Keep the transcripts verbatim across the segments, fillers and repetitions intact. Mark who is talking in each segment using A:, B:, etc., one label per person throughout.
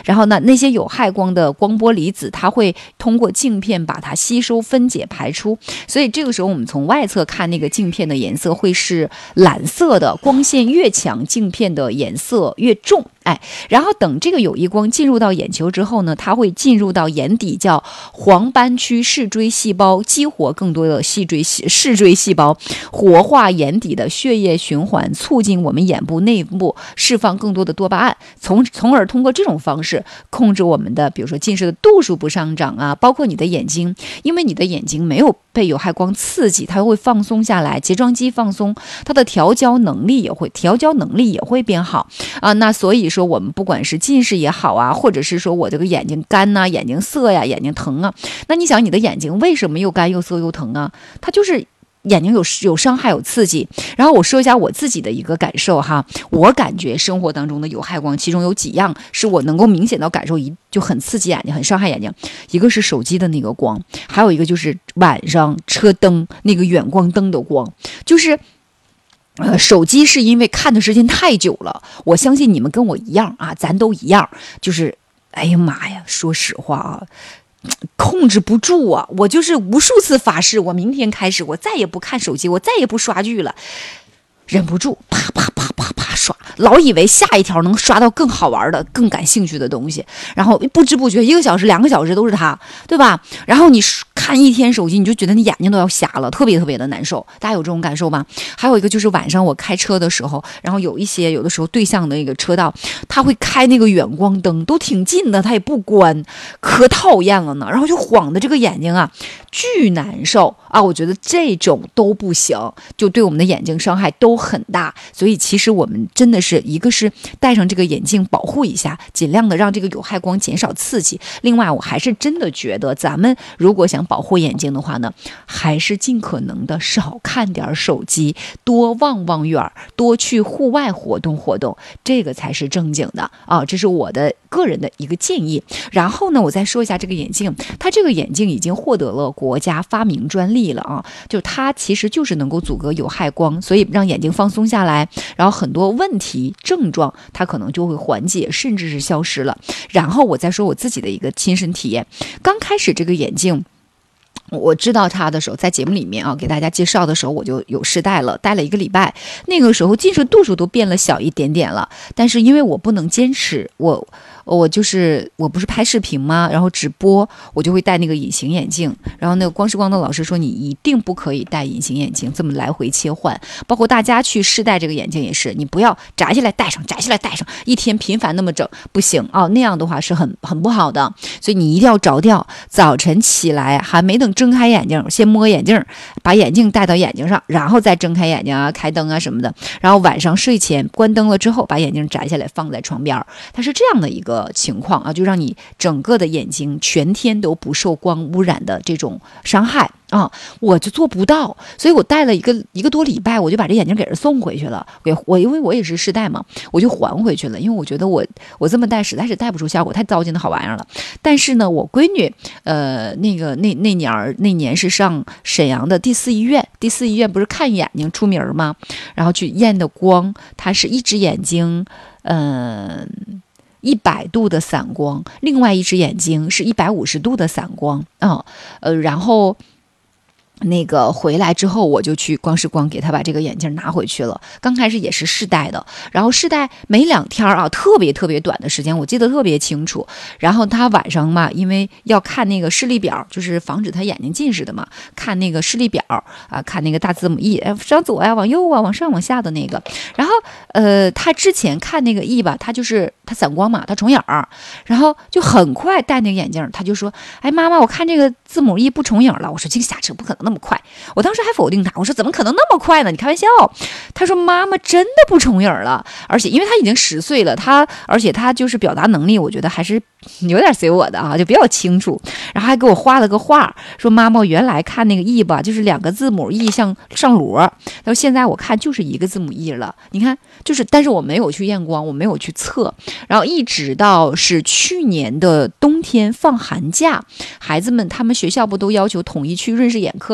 A: 然后呢，那些有害光的光波离子，它会通过镜片把它吸收、分解、排出。所以这个时候我们从外侧看那个镜片的颜色会是蓝色的，光线越强，镜片的颜色越重。哎，然后等这个有益光进入到眼球之后呢，它会进入到眼底叫黄斑区视锥细胞，激活更多的细锥细视锥细胞，活化眼底的血液循环，促进我们眼部内部释放更多的多巴胺，从从而通过这种方式控制我们的，比如说近视的度数不上涨啊，包括你的眼睛，因为你的眼睛没有被有害光刺激，它会放松下来，睫状肌放松，它的调焦能力也会调焦能力也会变好啊。那所以说我们不管是近视也好啊，或者是说我这个眼睛干呐、啊、眼睛涩呀、眼睛疼啊，那你想你的眼睛为什么又干又涩又疼啊？它就是眼睛有有伤害有刺激。然后我说一下我自己的一个感受哈，我感觉生活当中的有害光其中有几样是我能够明显的感受，一就很刺激眼睛很伤害眼睛。一个是手机的那个光，还有一个就是晚上车灯那个远光灯的光。就是呃，手机是因为看的时间太久了，我相信你们跟我一样啊，咱都一样，就是哎呀妈呀，说实话啊，控制不住啊，我就是无数次发誓，我明天开始我再也不看手机，我再也不刷剧了，忍不住啪啪啪啪啪刷，老以为下一条能刷到更好玩的更感兴趣的东西，然后不知不觉一个小时两个小时都是它，对吧？然后你看一天手机，你就觉得你眼睛都要瞎了，特别特别的难受。大家有这种感受吗？还有一个就是晚上我开车的时候，然后有一些有的时候对向的那个车道，他会开那个远光灯，都挺近的，他也不关，可讨厌了呢。然后就晃的这个眼睛啊，巨难受啊！我觉得这种都不行，就对我们的眼睛伤害都很大。所以其实我们真的是一个是戴上这个眼镜保护一下，尽量的让这个有害光减少刺激。另外，我还是真的觉得咱们如果想保护眼睛的话呢，还是尽可能的少看点手机，多望望远，多去户外活动活动，这个才是正经的啊！这是我的个人的一个建议。然后呢，我再说一下这个眼镜，它这个眼镜已经获得了国家发明专利了啊，就它其实就是能够阻隔有害光，所以让眼睛放松下来，然后很多问题症状它可能就会缓解，甚至是消失了。然后我再说我自己的一个亲身体验，刚开始这个眼镜我知道它的时候，在节目里面啊给大家介绍的时候，我就有试戴了，戴了一个礼拜。那个时候近视度数都变了小一点点了，但是因为我不能坚持，我我就是我不是拍视频吗？然后直播，我就会戴那个隐形眼镜。然后那个光视光的老师说，你一定不可以戴隐形眼镜，这么来回切换。包括大家去试戴这个眼镜也是，你不要摘下来戴上，摘下来戴上，一天频繁那么整不行啊、哦，那样的话是很很不好的。所以你一定要着调，早晨起来还没等睁开眼睛，先摸眼镜，把眼镜戴到眼睛上，然后再睁开眼睛啊，开灯啊什么的。然后晚上睡前关灯了之后，把眼镜摘下来放在床边，它是这样的一个情况啊，就让你整个的眼睛全天都不受光污染的这种伤害啊，我就做不到，所以我戴了一个一个多礼拜，我就把这眼镜给人送回去了。给我，因为我也是试戴嘛，我就还回去了，因为我觉得我我这么戴实在是戴不出效果，太糟践的好玩意儿了。但是呢，我闺女呃那个那那年儿那年是上沈阳的第四医院，第四医院不是看眼睛出名吗？然后去验的光，她是一只眼睛，嗯、呃。一百度的散光，另外一只眼睛是一百五十度的散光啊，呃，然后那个回来之后，我就去光视光给他把这个眼镜拿回去了。刚开始也是试戴的，然后试戴没两天啊，特别特别短的时间，我记得特别清楚。然后他晚上嘛，因为要看那个视力表，就是防止他眼睛近视的嘛，看那个视力表啊，看那个大字母 E， 哎，往左呀，往右啊，往上往下的那个。然后呃，他之前看那个 E 吧，他就是他散光嘛，他重影儿，然后就很快戴那个眼镜，他就说：“哎，妈妈，我看这个字母 E 不重影了。”我说：“这个瞎扯，不可能那么快。”我当时还否定他，我说：“怎么可能那么快呢？你开玩笑。”他说：“妈妈真的不重影了，而且因为他已经十岁了，他而且他就是表达能力，我觉得还是有点随我的啊，就比较清楚。然后还给我画了个画，说妈妈，我原来看那个 E 吧，就是两个字母 E 像上螺，他说现在我看就是一个字母 E 了。你看，就是但是我没有去验光，我没有去测，然后一直到是去年的冬天放寒假，孩子们他们学校不都要求统一去润视眼科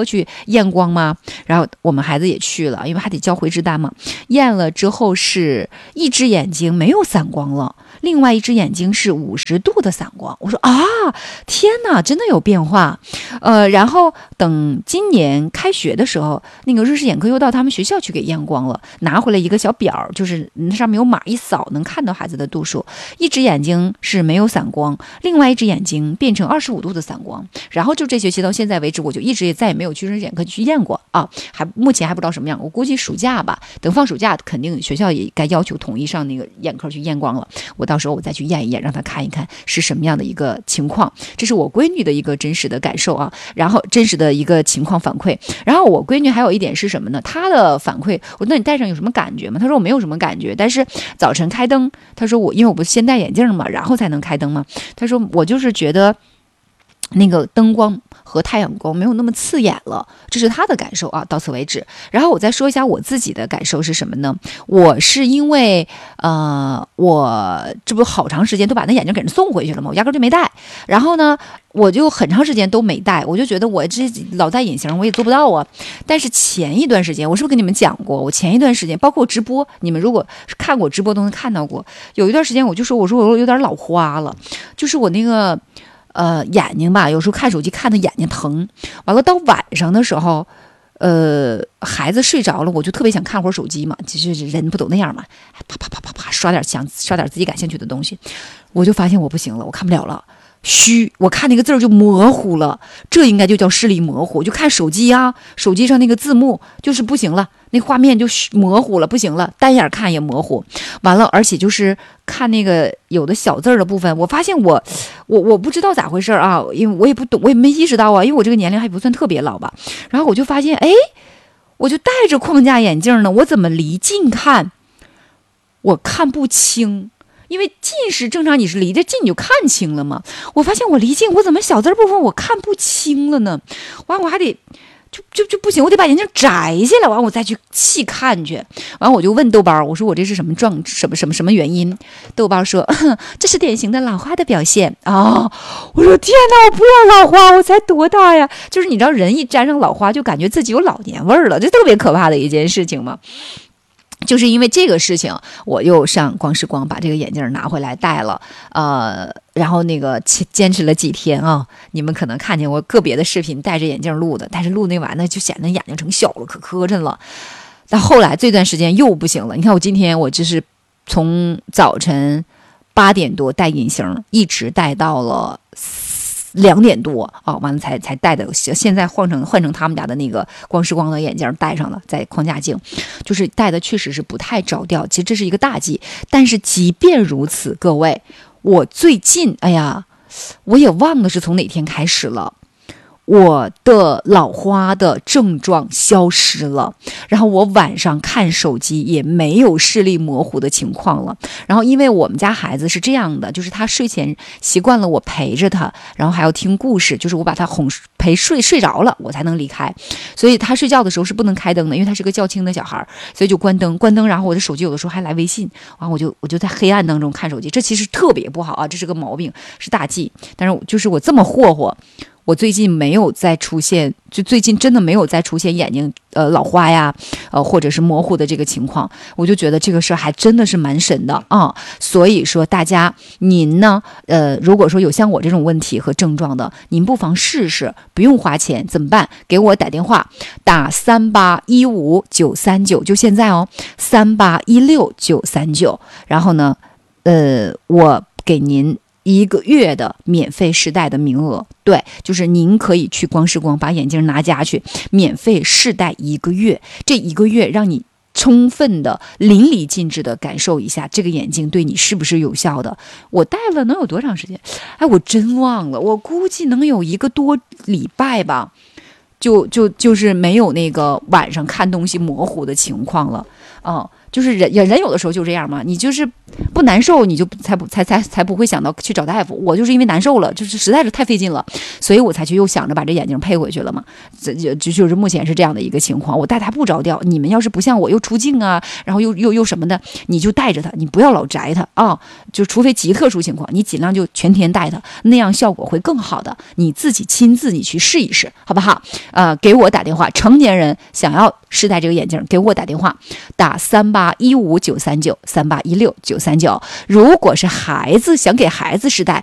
A: 校去验光吗？然后我们孩子也去了，因为还得交回执单嘛。验了之后是一只眼睛没有散光了，另外一只眼睛是五十度的散光。我说啊，天哪，真的有变化。呃，然后等今年开学的时候，那个日式眼科又到他们学校去给验光了，拿回来一个小表，就是那上面有码一扫能看到孩子的度数，一只眼睛是没有散光，另外一只眼睛变成二十五度的散光。然后就这学期到现在为止，我就一直也再也没有去日式眼科去验过啊，还目前还不知道什么样。我估计暑假吧，等放暑假肯定学校也该要求统一上那个眼科去验光了，我到时候我再去验一验，让他看一看是什么样的一个情况。这是我闺女的一个真实的感受啊，然后真实的一个情况反馈。然后我闺女还有一点是什么呢？她的反馈，我说那你戴上有什么感觉吗？她说我没有什么感觉，但是早晨开灯，她说我因为我不是先戴眼镜嘛，然后才能开灯嘛，她说我就是觉得那个灯光和太阳光没有那么刺眼了，这是他的感受啊，到此为止。然后我再说一下我自己的感受是什么呢？我是因为呃，我这不好长时间都把那眼镜给人送回去了嘛，我压根就没戴。然后呢，我就很长时间都没戴，我就觉得我这老戴隐形我也做不到啊。但是前一段时间，我是不是跟你们讲过？我前一段时间，包括直播，你们如果看过直播都能看到过，有一段时间我就说，我说我有点老花了，就是我那个。呃，眼睛吧，有时候看手机看的眼睛疼，完了到晚上的时候，呃，孩子睡着了，我就特别想看会儿手机嘛，其实人不都那样嘛，啪啪啪啪啪刷点想刷点自己感兴趣的东西，我就发现我不行了，我看不了了。虚，我看那个字儿就模糊了，这应该就叫视力模糊。就看手机啊，手机上那个字幕就是不行了，那画面就模糊了，不行了，单眼看也模糊。完了，而且就是看那个有的小字儿的部分，我发现我，我我不知道咋回事啊，因为我也不懂，我也没意识到啊，因为我这个年龄还不算特别老吧。然后我就发现，哎，我就戴着框架眼镜呢，我怎么离近看，我看不清。因为近视正常你是离着近你就看清了嘛，我发现我离近我怎么小字部分我看不清了呢？完我还得就就就不行，我得把眼镜摘下来，完我再去细看去。完我就问豆包，我说我这是什么状什么什么什么原因？豆包说这是典型的老花的表现啊、哦！我说天哪，我不要老花，我才多大呀？就是你知道人一沾上老花就感觉自己有老年味儿了，这特别可怕的一件事情嘛。就是因为这个事情，我又上光时光把这个眼镜拿回来戴了，呃，然后那个坚持了几天啊，你们可能看见我个别的视频戴着眼镜录的，但是录那完呢就显得眼睛成小了，可磕碜了。但后来这段时间又不行了，你看我今天我就是从早晨八点多戴隐形，一直戴到了两点多啊，完了才才戴的，现在换成换成他们家的那个光时光的眼镜戴上了，在框架镜，就是戴的确实是不太着调，其实这是一个大忌。但是即便如此，各位，我最近哎呀，我也忘了是从哪天开始了。我的老花的症状消失了，然后我晚上看手机也没有视力模糊的情况了。然后因为我们家孩子是这样的，就是他睡前习惯了我陪着他，然后还要听故事，就是我把他哄陪睡睡着了我才能离开，所以他睡觉的时候是不能开灯的，因为他是个较轻的小孩，所以就关灯关灯。然后我的手机有的时候还来微信，然后我就我就在黑暗当中看手机，这其实特别不好啊，这是个毛病，是大忌。但是就是我这么霍霍，我最近没有再出现，就最近真的没有再出现眼睛呃老花呀，呃或者是模糊的这个情况，我就觉得这个事儿还真的是蛮神的啊。所以说大家您呢，呃如果说有像我这种问题和症状的，您不妨试试，不用花钱，怎么办？给我打电话，打三八一五九三九，就现在哦，三八一六九三九，然后呢，呃我给您一个月的免费试戴的名额，对，就是您可以去光时光把眼镜拿家去，免费试戴一个月，这一个月让你充分的淋漓尽致的感受一下这个眼镜对你是不是有效的。我戴了能有多长时间？哎，我真忘了，我估计能有一个多礼拜吧，就就就是没有那个晚上看东西模糊的情况了，嗯。 就是人人有的时候就这样嘛，你就是不难受，你就才不才才才不会想到去找大夫。我就是因为难受了，就是实在是太费劲了，所以我才去又想着把这眼镜配回去了嘛。这就就就是目前是这样的一个情况，我戴它不着调。你们要是不像我又出镜啊，然后又又又什么的，你就带着它，你不要老摘它啊。就除非极特殊情况，你尽量就全天戴它，那样效果会更好的。你自己亲自你去试一试，好不好？呃，给我打电话，成年人想要试戴这个眼镜，给我打电话，打三八一五九三九三八一六九三九。如果是孩子想给孩子试戴，